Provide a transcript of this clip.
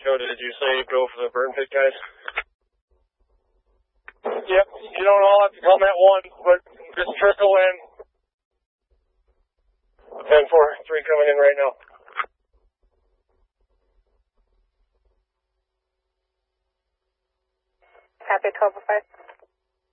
Dakota, did you say go for the burn pit, guys? Yep, you don't all have to come at once, but just trickle in. 10-4, 3 coming in right now. Copy, 12-5.